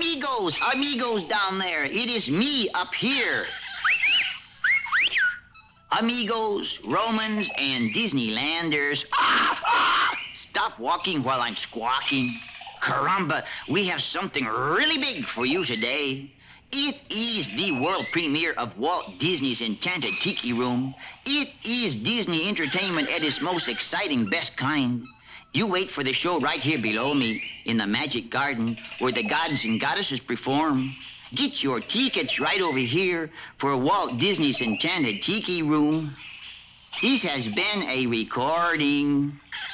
amigos, amigos down there. It is me up here. Amigos, Romans, and Disneylanders. Stop walking while I'm squawking. Caramba, we have something really big for you today. It is the world premiere of Walt Disney's Enchanted Tiki Room. It is Disney entertainment at its most exciting, best kind. You wait for the show right here below me in the Magic Garden where the gods and goddesses perform. Get your tickets right over here for Walt Disney's Enchanted Tiki Room. This has been a recording.